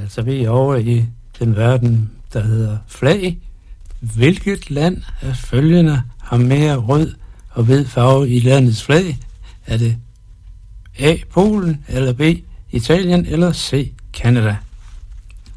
så er vi over i den verden, der hedder flag. Hvilket land af følgende har mere rød og hvid farve i landets flag? Er det A. Polen, eller B. Italien, eller C. Canada?